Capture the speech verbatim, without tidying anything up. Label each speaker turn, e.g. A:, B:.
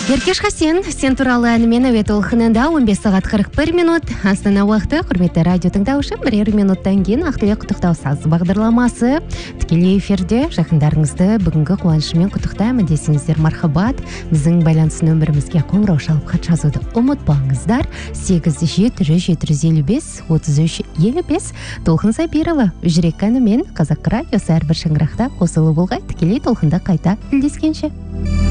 A: Еркеш Хасен, сен туралы әнімен әуе толқынында он бес сағат қырық бір минут. Астана уақыты, құрметті радио тыңдаушы, бірер минуттан кейін ақтілек құттықтау сазы бағдарламасы тікелей эфирде. Жақындарыңызды бүгінгі қуанышымен құттықтаймын десеңіздер мархабат. Біздің байланыс нөмірімізге қоңырау шалып хат жазуды ұмытпаңыздар. сегіз жеті жүз жеті жүз елу бес отыз үш елу бес. Толқын Сабирова жүрек әнімен Қазақ радиосы әрбір шаңырақта қосылу болғай. Тікелей толқында қайта тілдескенше.